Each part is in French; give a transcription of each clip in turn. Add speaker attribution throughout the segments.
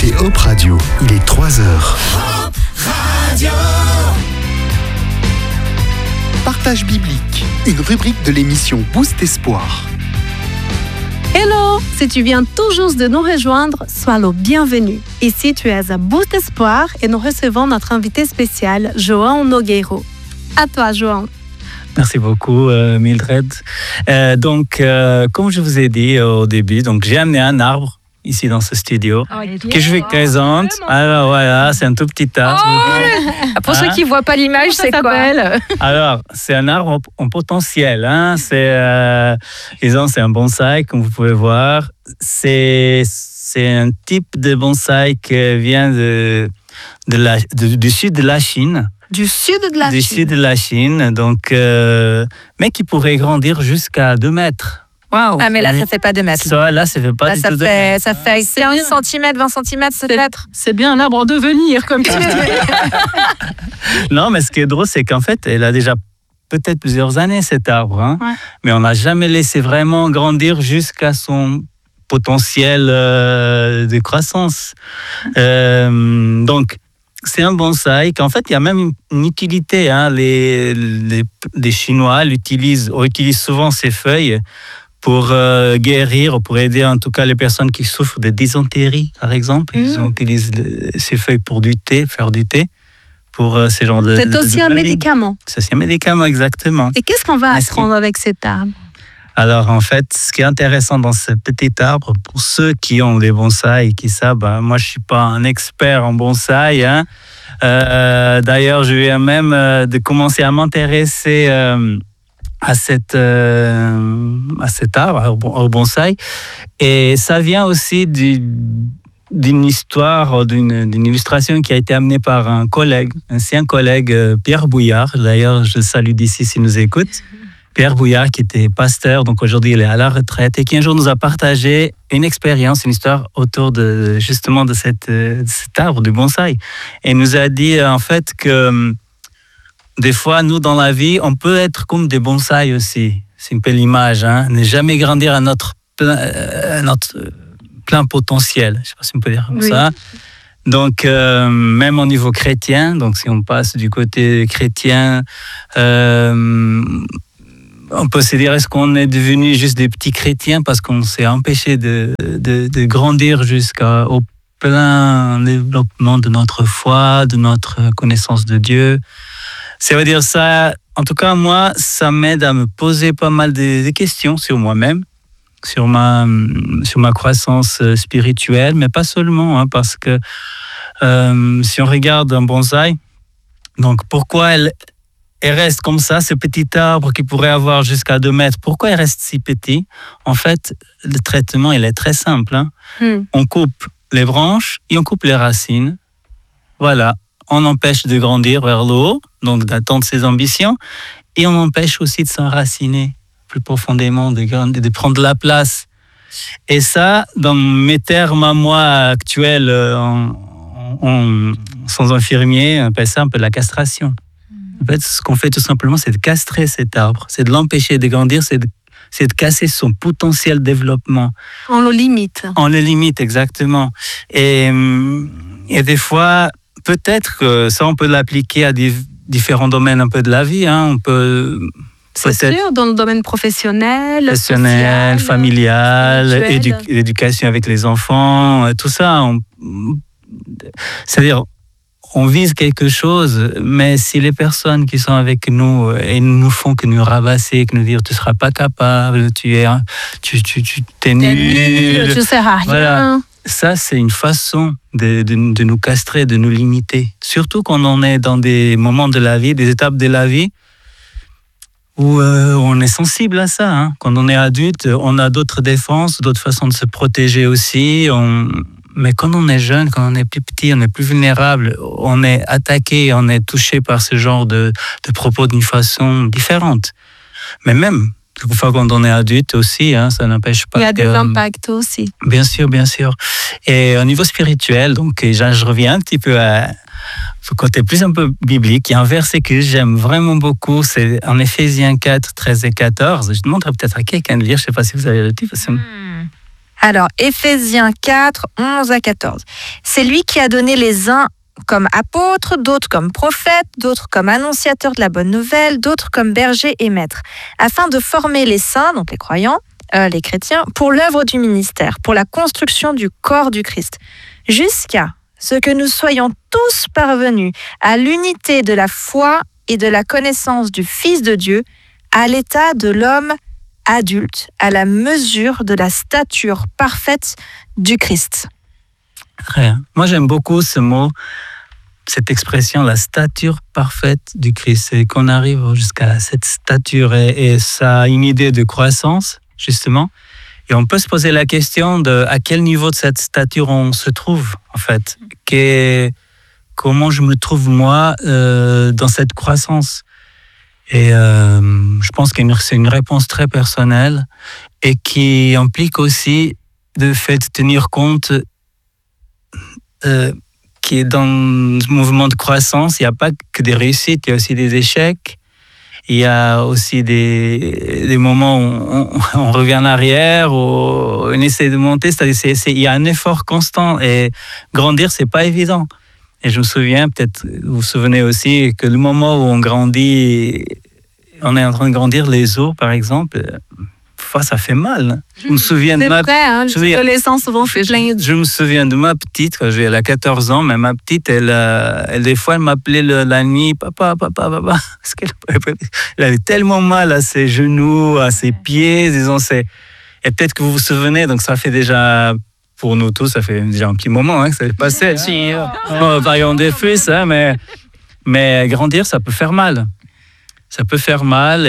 Speaker 1: écoutez Hope Radio, il est 3h.
Speaker 2: Hope Radio.
Speaker 1: Partage biblique, une rubrique de l'émission Boost Espoir.
Speaker 3: Hello! Si tu viens tout juste de nous rejoindre, sois le bienvenu. Ici, tu es à Boost Espoir et nous recevons notre invité spécial, João Nogueiro. À toi, João.
Speaker 4: Merci beaucoup, Mildred. Comme je vous ai dit au début, j'ai amené un arbre ici dans ce studio que je vous présente. Alors voilà, c'est un tout petit arbre.
Speaker 5: Pour ceux qui ne voient pas l'image, c'est quoi?
Speaker 4: Alors, c'est un arbre en potentiel. C'est un bonsaï, comme vous pouvez voir. C'est un type de bonsaï qui vient du sud de la Chine.
Speaker 3: Du sud de la Chine,
Speaker 4: mais qui pourrait grandir jusqu'à 2 mètres.
Speaker 5: Wow. Ah, mais là, ça ne fait pas 2 mètres.
Speaker 4: Là, ça ne fait pas du tout 2 mètres.
Speaker 5: Ça fait 15 cm, 20 cm peut-être.
Speaker 6: C'est bien un arbre en devenir, comme tu dis.
Speaker 4: Non, mais ce qui est drôle, c'est qu'en fait, elle a déjà peut-être plusieurs années, cet arbre.
Speaker 3: Ouais.
Speaker 4: Mais on n'a jamais laissé vraiment grandir jusqu'à son potentiel de croissance. C'est un bonsaï qu'en fait, il y a même une utilité. Les Chinois utilisent souvent ces feuilles pour guérir, pour aider en tout cas les personnes qui souffrent de dysenterie, par exemple. Ils utilisent ces feuilles pour faire du thé, pour ces genres de...
Speaker 3: C'est aussi un médicament.
Speaker 4: C'est aussi un médicament, exactement.
Speaker 3: Et qu'est-ce qu'on va apprendre avec cet arbre?
Speaker 4: Alors, en fait, ce qui est intéressant dans ce petit arbre, pour ceux qui ont des bonsaïs et qui savent, moi, je ne suis pas un expert en bonsaï. D'ailleurs, je viens même de commencer à m'intéresser à cet arbre, au bonsaï. Et ça vient aussi d'une histoire, d'une illustration qui a été amenée par un ancien collègue, Pierre Bouillard. D'ailleurs, je le salue d'ici s'il nous écoute. Pierre Bouillard, qui était pasteur, donc aujourd'hui il est à la retraite, et qui un jour nous a partagé une expérience, une histoire autour de cet arbre du bonsaï. Et il nous a dit en fait que des fois, nous dans la vie, on peut être comme des bonsaïs aussi. C'est un peu l'image, ne jamais grandir à notre plein potentiel. Je ne sais pas si on peut dire comme ça. Donc, même au niveau chrétien, donc si on passe du côté chrétien, on peut se dire, est-ce qu'on est devenu juste des petits chrétiens parce qu'on s'est empêché de grandir jusqu'au plein développement de notre foi, de notre connaissance de Dieu? Ça veut dire ça, en tout cas, moi, ça m'aide à me poser pas mal de questions sur moi-même, sur ma croissance spirituelle, mais pas seulement, parce que si on regarde un bonsaï, donc pourquoi elle reste comme ça, ce petit arbre qui pourrait avoir jusqu'à 2 mètres. Pourquoi il reste si petit? En fait, le traitement, il est très simple. On coupe les branches et on coupe les racines. Voilà. On empêche de grandir vers le haut, donc d'atteindre ses ambitions, et on empêche aussi de s'enraciner plus profondément, de prendre la place. Et ça, dans mes termes à moi actuels, sans infirmier, on appelle ça un peu la castration. En fait, ce qu'on fait tout simplement, c'est de castrer cet arbre, c'est de l'empêcher de grandir, c'est de casser son potentiel développement.
Speaker 3: On le limite.
Speaker 4: On le limite, exactement. Et des fois, peut-être que ça, on peut l'appliquer à différents domaines un peu de la vie.
Speaker 3: C'est sûr, dans le domaine professionnel,
Speaker 4: social, familial, éducation avec les enfants, tout ça. C'est-à-dire, on vise quelque chose, mais si les personnes qui sont avec nous et nous font que nous rabasser, que nous dire tu ne seras pas capable, tu t'es nul,
Speaker 3: tu ne sers à rien.
Speaker 4: Voilà. Ça, c'est une façon de nous castrer, de nous limiter. Surtout quand on est dans des moments de la vie, des étapes de la vie où on est sensible à ça. Quand on est adulte, on a d'autres défenses, d'autres façons de se protéger aussi. Mais quand on est jeune, quand on est plus petit, on est plus vulnérable, on est attaqué, on est touché par ce genre de propos d'une façon différente. Mais même, quelquefois quand on est adulte aussi, ça n'empêche pas.
Speaker 3: Il y a des impacts aussi.
Speaker 4: Bien sûr, bien sûr. Et au niveau spirituel, donc je reviens un petit peu à ce côté plus un peu biblique. Il y a un verset que j'aime vraiment beaucoup, c'est en Éphésiens 4, 13 et 14. Je demanderais peut-être à quelqu'un de lire, je ne sais pas si vous avez le titre.
Speaker 5: Alors, Éphésiens 4, 11 à 14. C'est lui qui a donné les uns comme apôtres, d'autres comme prophètes, d'autres comme annonciateurs de la bonne nouvelle, d'autres comme bergers et maîtres, afin de former les saints, donc les croyants, les chrétiens, pour l'œuvre du ministère, pour la construction du corps du Christ, jusqu'à ce que nous soyons tous parvenus à l'unité de la foi et de la connaissance du Fils de Dieu, à l'état de l'homme adulte, à la mesure de la stature parfaite du Christ.
Speaker 4: Moi, j'aime beaucoup ce mot, cette expression, la stature parfaite du Christ. C'est qu'on arrive jusqu'à cette stature et ça a une idée de croissance, justement. Et on peut se poser la question de à quel niveau de cette stature on se trouve, en fait. Comment je me trouve, moi, dans cette croissance. Et je pense que c'est une réponse très personnelle et qui implique aussi le fait de tenir compte qui est dans ce mouvement de croissance, il n'y a pas que des réussites, il y a aussi des échecs. Il y a aussi des moments où on revient en arrière, où on essaie de monter. C'est-à-dire il y a un effort constant et grandir, c'est pas évident. Et je me souviens, peut-être vous vous souvenez aussi, que le moment où on grandit, on est en train de grandir les os, par exemple, ça fait mal. Je me souviens de ma...
Speaker 3: vrai, hein, les adolescents souvent fait plein.
Speaker 4: Je me souviens de ma petite, quand elle a 14 ans, mais ma petite, elle des fois, elle m'appelait la nuit, papa, parce qu'elle avait tellement mal à ses genoux, à ses pieds, disons, et peut-être que vous vous souvenez, donc ça fait déjà, pour nous tous, ça fait déjà un petit moment que ça est passé. Variant des fils, mais grandir, ça peut faire mal. Ça peut faire mal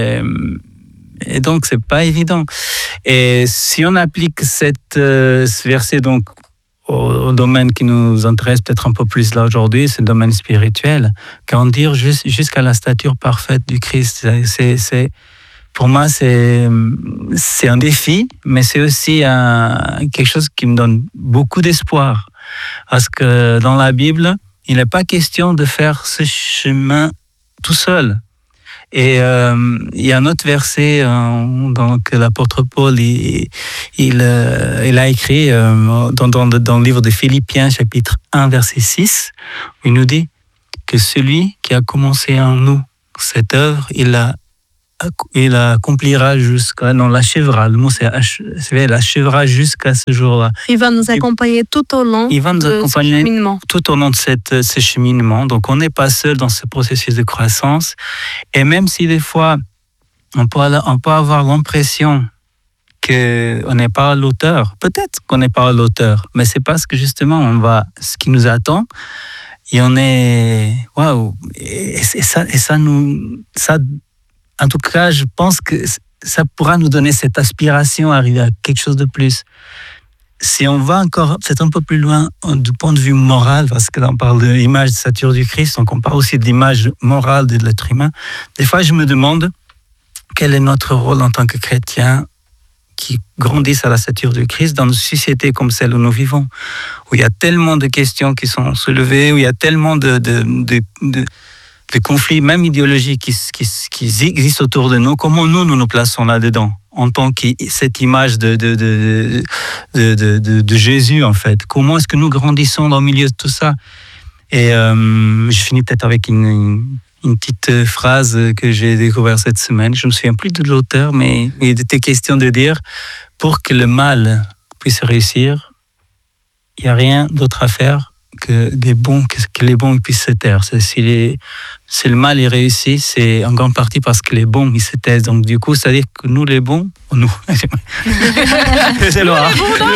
Speaker 4: et donc, c'est pas évident. Et si on applique ce verset donc, au domaine qui nous intéresse peut-être un peu plus là aujourd'hui, c'est le domaine spirituel, grandir jusqu'à la stature parfaite du Christ, pour moi, c'est un défi, mais c'est aussi quelque chose qui me donne beaucoup d'espoir. Parce que dans la Bible, il n'est pas question de faire ce chemin tout seul. Et il y a un autre verset que l'apôtre Paul il a écrit dans le livre de Philippiens, chapitre 1, verset 6, où il nous dit que celui qui a commencé en nous cette œuvre, il accomplira l'achèvera. Le mot c'est l'achèvera jusqu'à ce jour-là.
Speaker 3: Il va nous accompagner tout au long de ce cheminement.
Speaker 4: Tout au long de ce cheminement. Donc on n'est pas seul dans ce processus de croissance. Et même si des fois on peut avoir l'impression qu'on n'est pas à l'auteur, peut-être qu'on n'est pas à l'auteur, mais c'est parce que justement ce qui nous attend. Et on est waouh. Et ça en tout cas, je pense que ça pourra nous donner cette aspiration à arriver à quelque chose de plus. Si on va encore peut-être un peu plus loin du point de vue moral, parce que là on parle de l'image de stature du Christ, donc on parle aussi de l'image morale de l'être humain. Des fois, je me demande quel est notre rôle en tant que chrétiens qui grandissent à la stature du Christ dans une société comme celle où nous vivons, où il y a tellement de questions qui sont soulevées, où il y a tellement de conflits, même idéologiques, qui existent autour de nous. Comment nous plaçons là-dedans, en tant que cette image de Jésus, en fait. Comment est-ce que nous grandissons dans le milieu de tout ça? Et je finis peut-être avec une petite phrase que j'ai découverte cette semaine. Je ne me souviens plus de l'auteur, mais il était question de dire, pour que le mal puisse réussir, il n'y a rien d'autre à faire que les bons puissent se taire. Si le mal est réussi, c'est en grande partie parce que les bons ils se taisent. Donc du coup, c'est-à-dire que nous les bons, nous. C'est loin.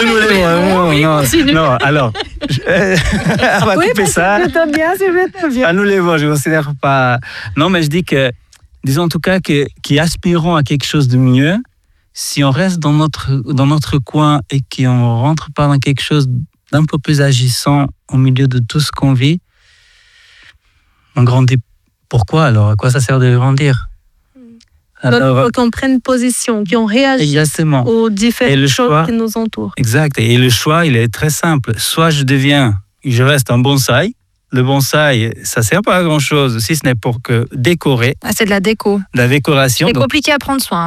Speaker 4: Non. Alors, on va couper ça. À nous les bons, je ne considère pas. Non, mais je dis que, disons en tout cas qui aspirons à quelque chose de mieux. Si on reste dans notre coin et qu'on rentre pas dans quelque chose d'un peu plus agissant au milieu de tout ce qu'on vit, on grandit. Pourquoi alors? À quoi ça sert de grandir?
Speaker 3: Alors, il faut qu'on prenne position, qu'on réagisse aux différentes choses qui nous entourent.
Speaker 4: Exact. Et le choix, il est très simple. Soit je reste un bonsaï. Le bonsaï, ça ne sert pas à grand-chose, si ce n'est pour que décorer.
Speaker 5: Ah, c'est de la déco.
Speaker 4: De la décoration.
Speaker 5: C'est compliqué à prendre soin.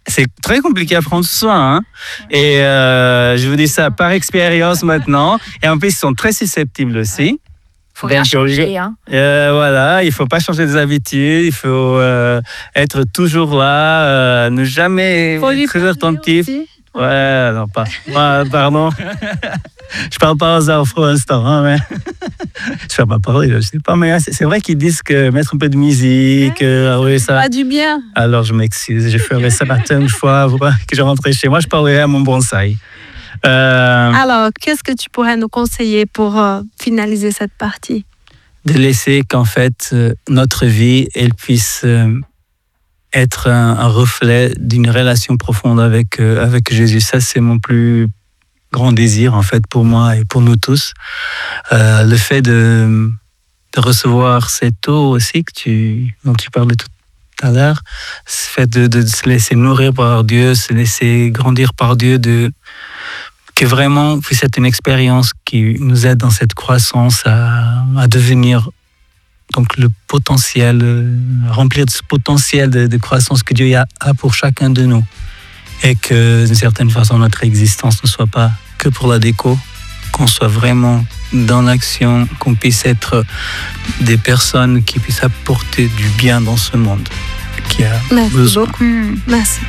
Speaker 4: c'est très compliqué à prendre soin. Hein. Et je vous dis ça par expérience maintenant. Et en plus, ils sont très susceptibles aussi.
Speaker 5: Faut rien changer, hein.
Speaker 4: Voilà, il faut pas changer des habitudes, il faut être toujours là, ne jamais être très attentif. Aussi. Ouais, non pas. Pardon. Je parle pas aux enfants pour l'instant, hein, mais je vais pas parler, je sais pas, mais c'est vrai qu'ils disent que mettre un peu de musique, oui, ça
Speaker 3: va du bien.
Speaker 4: Alors je m'excuse, j'ai fait ça matin une fois, que je rentrais chez moi, je parlerai à mon bonsaï.
Speaker 3: Alors, qu'est-ce que tu pourrais nous conseiller pour finaliser cette partie?
Speaker 4: De laisser qu'en fait, notre vie, elle puisse être un reflet d'une relation profonde avec Jésus. Ça, c'est mon plus grand désir, en fait, pour moi et pour nous tous. Le fait de recevoir cette eau aussi dont tu parlais tout à l'heure, le fait de se laisser nourrir par Dieu, se laisser grandir par Dieu, que vraiment puisse être une expérience qui nous aide dans cette croissance à devenir donc le potentiel, remplir de ce potentiel de croissance que Dieu a pour chacun de nous. Et que d'une certaine façon notre existence ne soit pas que pour la déco, qu'on soit vraiment dans l'action, qu'on puisse être des personnes qui puissent apporter du bien dans ce monde qui a besoin.
Speaker 3: Merci beaucoup. Merci.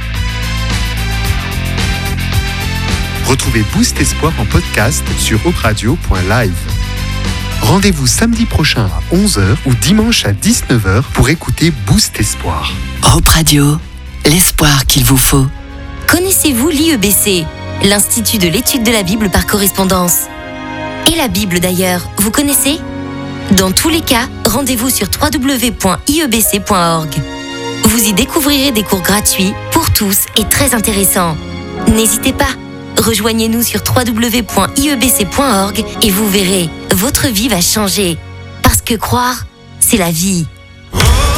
Speaker 1: Retrouvez Boost Espoir en podcast sur hoperadio.live. Rendez-vous samedi prochain à 11h ou dimanche à 19h pour écouter Boost Espoir.
Speaker 2: Hope Radio, l'espoir qu'il vous faut. Connaissez-vous l'IEBC, l'Institut de l'étude de la Bible par correspondance? Et la Bible d'ailleurs, vous connaissez? Dans tous les cas, rendez-vous sur www.iebc.org. Vous y découvrirez des cours gratuits pour tous et très intéressants. N'hésitez pas, rejoignez-nous sur www.iebc.org et vous verrez, votre vie va changer. Parce que croire, c'est la vie.